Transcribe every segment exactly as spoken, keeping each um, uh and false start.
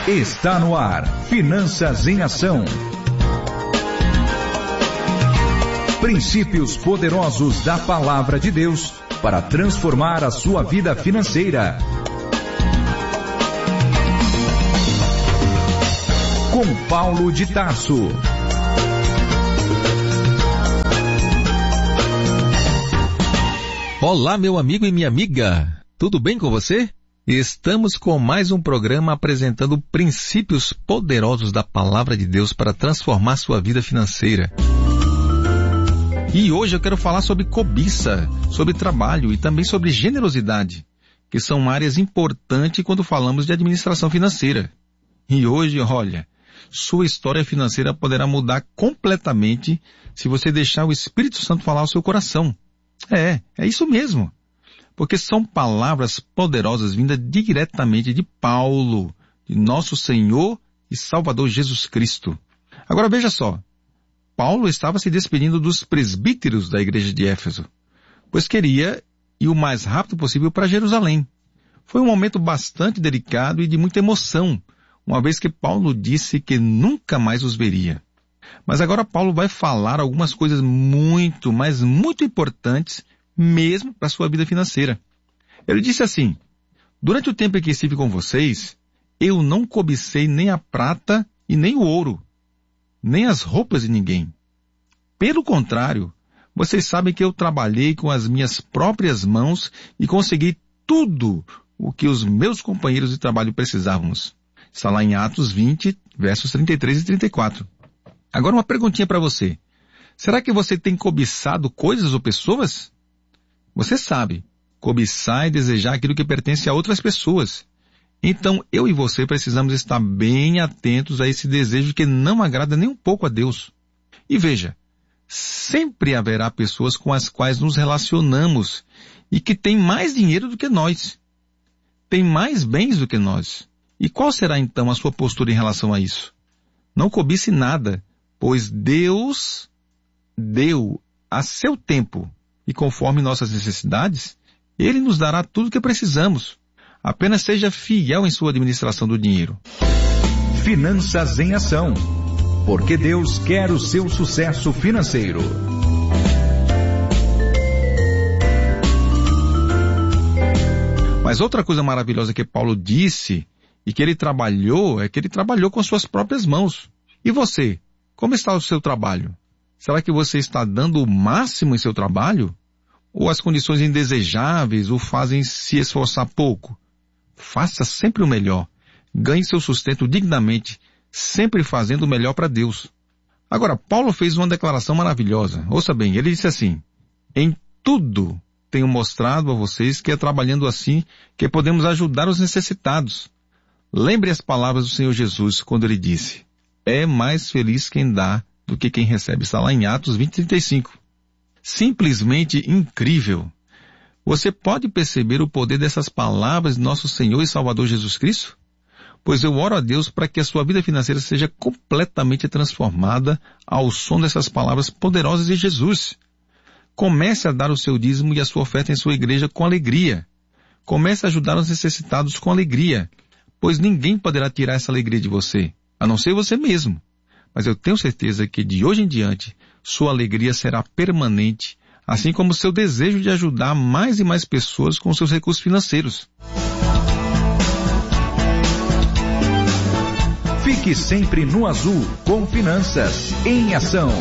Está no ar, Finanças em Ação. Princípios poderosos da Palavra de Deus para transformar a sua vida financeira. Com Paulo de Tarso. Olá, meu amigo e minha amiga. Tudo bem com você? Estamos com mais um programa apresentando princípios poderosos da Palavra de Deus para transformar sua vida financeira. E hoje eu quero falar sobre cobiça, sobre trabalho e também sobre generosidade, que são áreas importantes quando falamos de administração financeira. E hoje, olha, sua história financeira poderá mudar completamente se você deixar o Espírito Santo falar ao seu coração. É, é isso mesmo. Porque são palavras poderosas vindas diretamente de Paulo, de nosso Senhor e Salvador Jesus Cristo. Agora veja só, Paulo estava se despedindo dos presbíteros da igreja de Éfeso, pois queria ir o mais rápido possível para Jerusalém. Foi um momento bastante delicado e de muita emoção, uma vez que Paulo disse que nunca mais os veria. Mas agora Paulo vai falar algumas coisas muito, mas muito importantes mesmo para a sua vida financeira. Ele disse assim: durante o tempo em que estive com vocês, eu não cobicei nem a prata e nem o ouro, nem as roupas de ninguém. Pelo contrário, vocês sabem que eu trabalhei com as minhas próprias mãos e consegui tudo o que os meus companheiros de trabalho precisávamos. Está lá em Atos vinte, versos trinta e três e trinta e quatro. Agora uma perguntinha para você. Será que você tem cobiçado coisas ou pessoas? Você sabe, cobiçar e desejar aquilo que pertence a outras pessoas. Então, eu e você precisamos estar bem atentos a esse desejo que não agrada nem um pouco a Deus. E veja, sempre haverá pessoas com as quais nos relacionamos e que têm mais dinheiro do que nós. Têm mais bens do que nós. E qual será então a sua postura em relação a isso? Não cobice nada, pois Deus deu a seu tempo e conforme nossas necessidades, Ele nos dará tudo o que precisamos. Apenas seja fiel em sua administração do dinheiro. Finanças em Ação. Porque Deus quer o seu sucesso financeiro. Mas outra coisa maravilhosa que Paulo disse e que ele trabalhou é que ele trabalhou com suas próprias mãos. E você? Como está o seu trabalho? Será que você está dando o máximo em seu trabalho? Ou as condições indesejáveis o fazem se esforçar pouco? Faça sempre o melhor. Ganhe seu sustento dignamente, sempre fazendo o melhor para Deus. Agora, Paulo fez uma declaração maravilhosa. Ouça bem, ele disse assim: em tudo tenho mostrado a vocês que é trabalhando assim que podemos ajudar os necessitados. Lembre as palavras do Senhor Jesus quando ele disse: é mais feliz quem dá do que quem recebe. Está lá em Atos vinte, trinta e cinco. Simplesmente incrível. Você pode perceber o poder dessas palavras de nosso Senhor e Salvador Jesus Cristo? Pois eu oro a Deus para que a sua vida financeira seja completamente transformada ao som dessas palavras poderosas de Jesus. Comece a dar o seu dízimo e a sua oferta em sua igreja com alegria. Comece a ajudar os necessitados com alegria, pois ninguém poderá tirar essa alegria de você, a não ser você mesmo. Mas eu tenho certeza que de hoje em diante, sua alegria será permanente, assim como seu desejo de ajudar mais e mais pessoas com seus recursos financeiros. Fique sempre no azul com Finanças em Ação.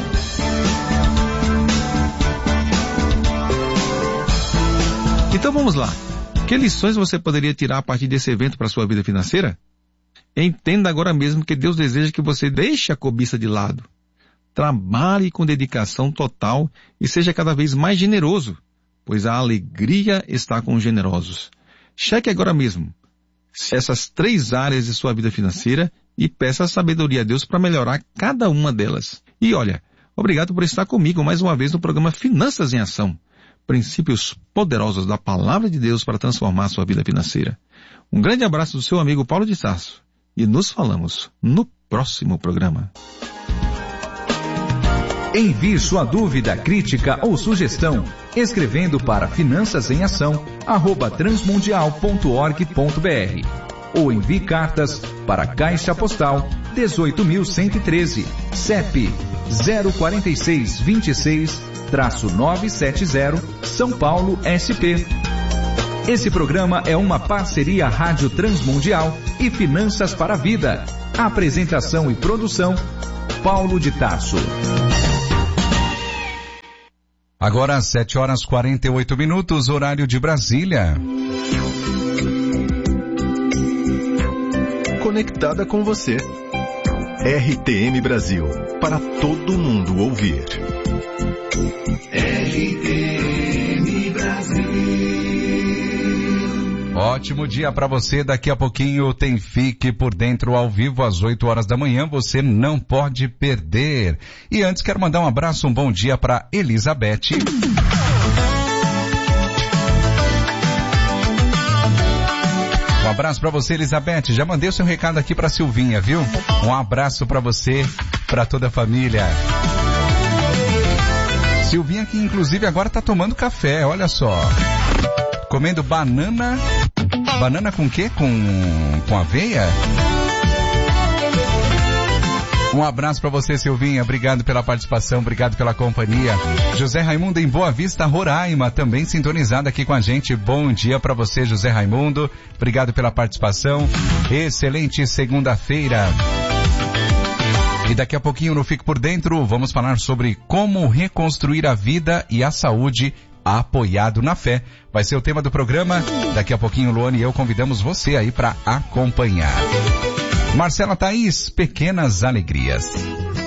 Então vamos lá. Que lições você poderia tirar a partir desse evento para a sua vida financeira? Entenda agora mesmo que Deus deseja que você deixe a cobiça de lado. Trabalhe com dedicação total e seja cada vez mais generoso, pois a alegria está com os generosos. Cheque agora mesmo essas três áreas de sua vida financeira e peça a sabedoria a Deus para melhorar cada uma delas. E olha, obrigado por estar comigo mais uma vez no programa Finanças em Ação. Princípios poderosos da Palavra de Deus para transformar a sua vida financeira. Um grande abraço do seu amigo Paulo de Tarso. E nos falamos no próximo programa. Envie sua dúvida, crítica ou sugestão escrevendo para finanças em ação arroba transmundial ponto org ponto br. ou envie cartas para Caixa Postal dezoito mil cento e treze, C E P zero quatro seis dois seis nove sete zero, São Paulo, S P. Esse programa é uma parceria Rádio Transmundial e Finanças para a Vida. Apresentação e produção, Paulo de Tarso. Agora às sete horas e quarenta e oito minutos, horário de Brasília. Conectada com você. R T M Brasil, para todo mundo ouvir. R T M Brasil. Ótimo dia para você. Daqui a pouquinho tem Fique por Dentro ao vivo às oito horas da manhã. Você não pode perder. E antes quero mandar um abraço, um bom dia para Elizabeth. Um abraço para você, Elizabeth. Já mandei o seu recado aqui para Silvinha, viu? Um abraço para você, para toda a família. Silvinha que inclusive agora tá tomando café, olha só. Comendo banana. Banana com quê? Com, com aveia? Um abraço para você, Silvinha. Obrigado pela participação, obrigado pela companhia. José Raimundo em Boa Vista, Roraima, também sintonizado aqui com a gente. Bom dia para você, José Raimundo. Obrigado pela participação. Excelente segunda-feira. E daqui a pouquinho no Fique por Dentro vamos falar sobre como reconstruir a vida e a saúde apoiado na fé. Vai ser o tema do programa. Daqui a pouquinho, Luane e eu convidamos você aí para acompanhar. Marcela Thaís, Pequenas Alegrias.